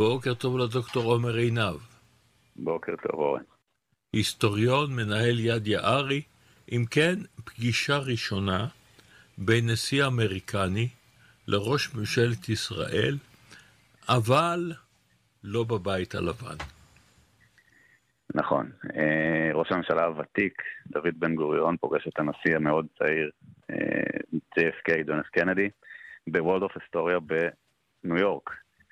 בוקר טוב לדוקטור עומר עינב. בוקר טוב אורן. היסטוריון, מנהל יד יערי. אם כן, פגישה ראשונה בין נשיא אמריקני לראש ממשלת ישראל, אבל לא בבית הלבן. נכון. ראש הממשלה הוותיק, דוד בן גוריון, פוגש את הנשיא המאוד צעיר, JFK, ג'ון אף קנדי, בוורלד אוף היסטוריה בניו יורק,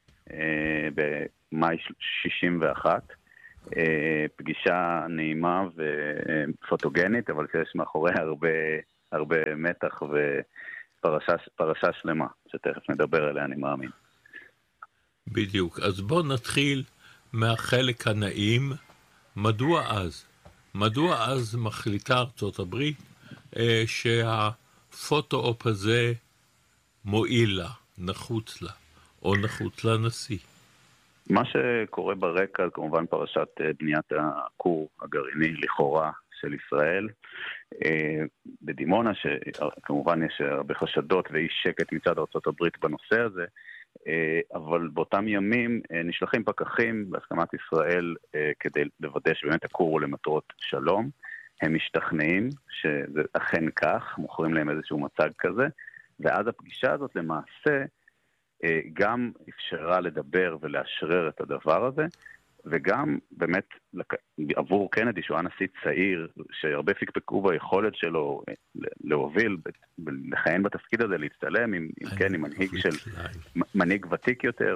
במאי 61. פגישה נעימה ופוטוגנית, אבל שיש מאחורי הרבה מתח ופרשה שלמה, שתכף נדבר עליה, אני מאמין. בדיוק. אז בואו נתחיל מהחלק הנעים. מדוע אז מחליטה ארצות הברית שהפוטו-אופ הזה מועיל לה, נחוץ לה, או נחוץ לנשיא? מה שקורה ברקע, כמובן פרשת בניית הכור הגרעיני לכאורה של ישראל בדימונה, שכמובן יש הרבה חשדות ואי שקט מצד ארצות הברית בנושא הזה, אבל באותם ימים נשלחים פקחים בהסכמת ישראל כדי לוודא שבאמת הכור הוא למטרות שלום. הם משתכנעים שזה אכן כך, מוכרים להם איזשהו מצג כזה, ואז הפגישה הזאת למעשה גם אפשרה לדבר ולאשרר את הדבר הזה, וגם באמת עבור קנדי, שהוא היה נשיא צעיר, שהרבה פקפקו ביכולת שלו להוביל, לכהן בתפקיד הזה, להצטלם עם מנהיג של מנהיג ותיק יותר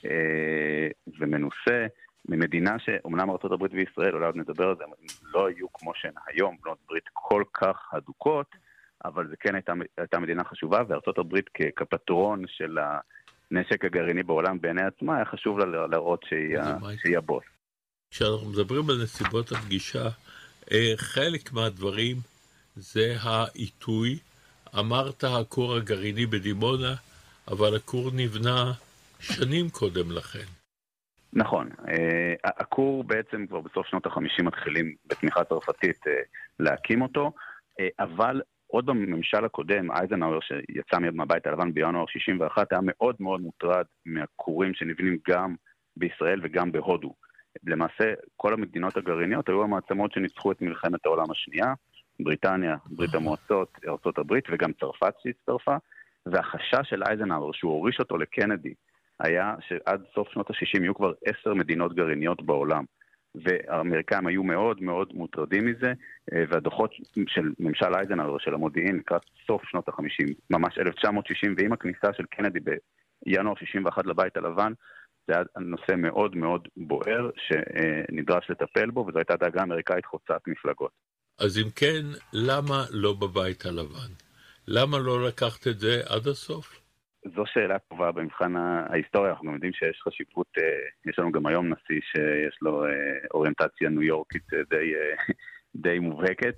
ומנוסה, ממדינה שאומנם ארצות הברית וישראל, אולי עוד נדבר על זה, לא היו כמו שהן היום, בנות ברית כל כך הדוקות, אבל זה כן הייתה מדינה חשובה, וארצות הברית כפטרון של הנשק הגרעיני בעולם בעיני עצמה, היה חשוב לה להראות שהיא הבוס. כשאנחנו מדברים על נסיבות הפגישה, חלק מהדברים זה העיתוי. אמרת הכור הגרעיני בדימונה, אבל הכור נבנה שנים קודם לכן. נכון. הכור בעצם כבר בסוף שנות ה-50 מתחילים בתמיכה צרפתית להקים אותו, אבל עוד בממשל הקודם, אייזנהאואר, שיצא מיד מהבית הלבן בינואר 61, היה מאוד מאוד מוטרד מהכורים שנבנים גם בישראל וגם בהודו. למעשה, כל המדינות הגרעיניות היו המעצמות שניצחו את מלחמת העולם השנייה, בריטניה, ברית המועצות, ארצות הברית וגם צרפת שהצטרפה, והחשש של אייזנהאואר, שהוא הוריש אותו לקנדי, היה שעד סוף שנות ה-60 יהיו כבר 10 מדינות גרעיניות בעולם. והאמריקאים היו מאוד מאוד מוטרדים מזה, והדוחות של ממשל אייזנהאואר של המודיעין, לקראת סוף שנות ה-50, ממש 1960, ועם הכניסה של קנדי בינואר 61 לבית הלבן, זה היה נושא מאוד מאוד בוער, שנדרש לטפל בו, וזו הייתה דאגה אמריקאית חוצת מפלגות. אז אם כן, למה לא בבית הלבן? למה לא לקחת את זה עד הסוף? זו שאלה טובה במבחן ההיסטוריה. אנחנו יודעים שיש חשיבות, יש לנו גם היום נשיא שיש לו אוריינטציה ניו יורקית די מובהקת.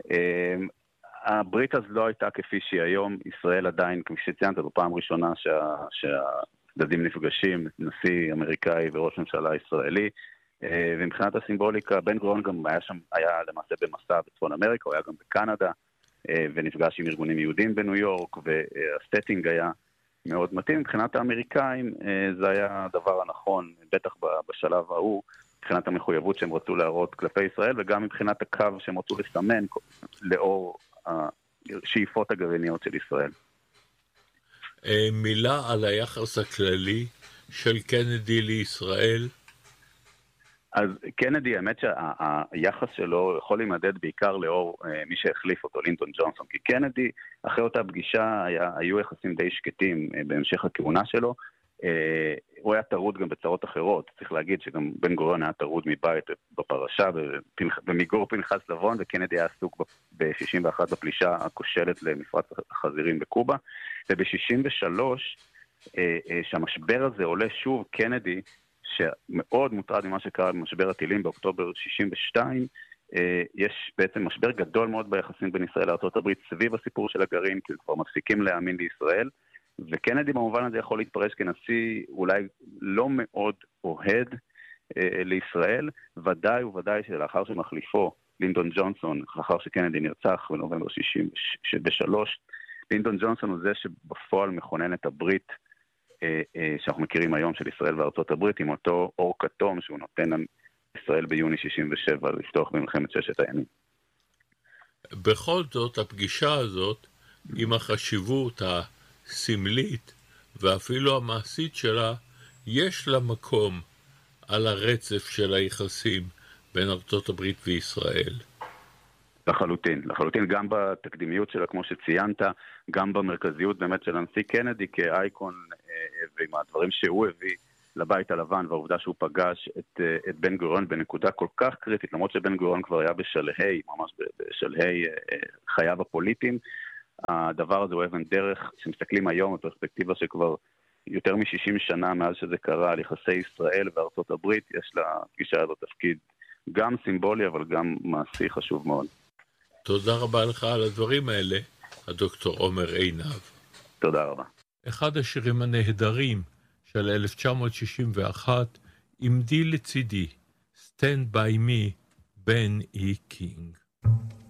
הברית אז לא הייתה כפי שהיא היום. ישראל עדיין, כפי שציינת, זו פעם ראשונה שהצדדים נפגשים, נשיא אמריקאי וראש ממשלה ישראלי, ומבחינת הסימבוליקה, בן גוריון גם היה למעשה במסע בצפון אמריקה, הוא היה גם בקנדה, ונפגש עם ארגונים יהודים בניו יורק, והסטינג היה מאוד מתאים. מבחינת האמריקאים זה היה הדבר הנכון, בטח בשלב ההוא, מבחינת המחויבות שהם רצו להראות כלפי ישראל, וגם מבחינת הקו שהם רצו לסמן לאור השאיפות הגרעיניות של ישראל. מילה על היחס הכללי של קנדי לישראל. אז קנדי, האמת שהיחס שלו יכול להימדד בעיקר לאור מי שהחליף אותו, לינדון ג'ונסון, כי קנדי, אחרי אותה פגישה, היו יחסים די שקטים בהמשך הכהונה שלו. הוא היה טרוד גם בצרות אחרות, צריך להגיד שגם בן גוריון היה טרוד מבית בפרשה, במיגור פנחס לבון, וקנדי היה עסוק ב-61 בפלישה הכושלת למפרץ החזירים בקובה, וב-63, שהמשבר הזה עולה שוב, קנדי, שמאוד מוטרד ממה שקרה במשבר הטילים באוקטובר 62, יש בעצם משבר גדול מאוד ביחסים בין ישראל לארצות הברית סביב הסיפור של הגרעין, כי כבר מפסיקים להאמין לישראל, וקנדי במובן הזה יכול להתפרש כנשיא אולי לא מאוד אוהד לישראל, ודאי וודאי שלאחר שמחליפו לינדון ג'ונסון, לאחר שקנדי נרצח בנובמבר 63, לינדון ג'ונסון הוא זה שבפועל מכונן את הברית שאנחנו מכירים היום של ישראל וארצות הברית, עם אותו אור כתום שהוא נותן ישראל ביוני 67 לפתוח במלחמת ששת הימים. בכל זאת, הפגישה הזאת, עם החשיבות הסמלית ואפילו המעשית שלה, יש לה מקום על הרצף של היחסים בין ארצות הברית וישראל. לחלוטין, גם בתקדימיות שלה, כמו שציינת, גם במרכזיות באמת של הנשיא קנדי כאייקון, ועם הדברים שהוא הביא לבית הלבן, והעובדה שהוא פגש את בן גוריון בנקודה כל כך קריטית, למרות שבן גוריון כבר היה בשלהי, ממש בשלהי חייו הפוליטיים, הדבר הזה הוא אבן דרך, שמסתכלים היום בפרספקטיבה שכבר יותר מ-60 שנה מאז שזה קרה על יחסי ישראל וארצות הברית, יש לפגישה הזאת תפקיד גם סימבולי, אבל גם מעשי חשוב מאוד. תודה רבה לך על הדברים האלה, הדוקטור עומר עינב. תודה רבה. אחד השירים הנהדרים של 1961, עמדי לצידי, Stand by me, בן אי קינג.